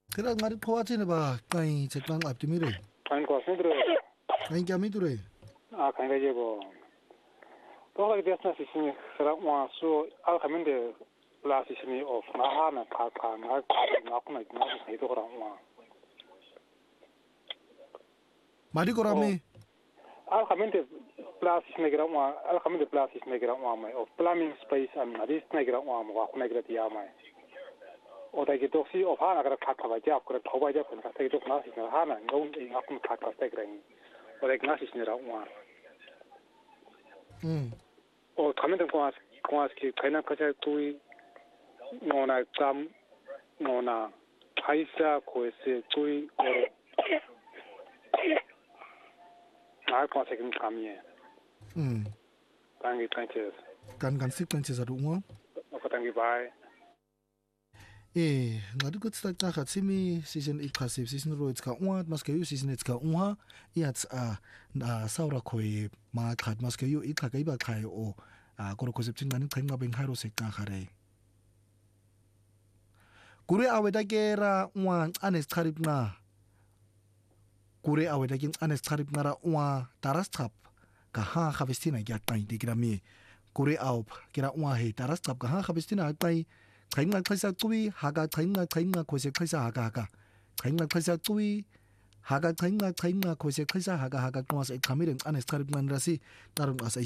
Kira ngari pawatine ba kai ceklang optimire. Kain ko sendro Kai kami ture. kain gaje go. To like business is ni sera wa so al kamende plus is ni of na ha na ka na ku na ni to ra wa. Mari korame. Al kamende plus is ni gra wa al kamende plus is ni gra wa mai of plumbing space and this ni gra wa ku na gra ya mai. O da ke to si of ha na gra ka ba ja ku ra to ba ja ku na te to na si na ha na ngong ni ku ka ka te gra ni. O da gna si ni ra wa. O kamende ko ki kaina ka ja tu ngona kam ngona paisa ko ese tu na ko se kin kamie. Tangi. Kan sequence sa dungo. O tangi bai. Ngadi ko tsa ka tsimi season ikase season ro itska unwa maske yu season itska unwa yats na saura koi ma khat maske yu ikha kai ba khai o koro ko septin ngani khainga beng kharo se ka khare kure aweda ke ra unwa anes kharip na kure aweda ke anes kharip na ra unwa taras thap ka ha khavestina ya tai digrami kure awp kira unwa he taras thap ka ha khavestina tai Kainga kaisa tui haga kainga kose kaisa haga kainga kaisa tui haga kainga kose kaisa haga kwas e kamiren anes karib ngan rasi tarung asa